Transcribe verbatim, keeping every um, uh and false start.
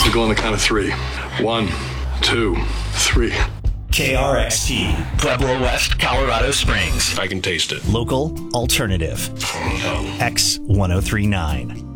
We'll go on the count of three. One, two, three. K R X T, Pueblo West, Colorado Springs. I can taste it. Local alternative. X ten thirty-nine.